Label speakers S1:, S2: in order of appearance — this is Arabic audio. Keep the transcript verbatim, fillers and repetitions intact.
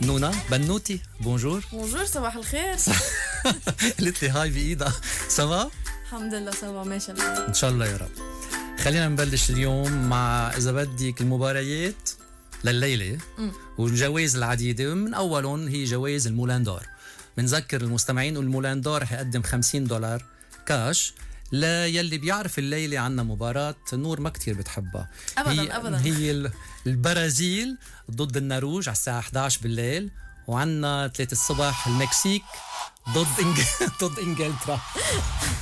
S1: نونا بنوتي بونجور.
S2: بونجور صباح الخير.
S1: قالت لي هاي بايدها. سوا
S2: الحمد لله سوا ماشي الحال.
S1: ان شاء الله يا رب. خلينا نبلش اليوم مع اذا بدك المباريات لليله والجوائز العديده. من اولهم هي جوائز المولان دور. بنذكر المستمعين المولان دور حيقدم خمسين دولار كاش ليلي بيعرف الليله عنا مباراه نور ما كتير بتحبها.
S2: ابدا
S1: هي
S2: ابدا
S1: هي البرازيل ضد النرويج على الساعه إحدى عشر بالليل، وعنا ثلاثة الصبح المكسيك ضد إنج... ضد انجلترا.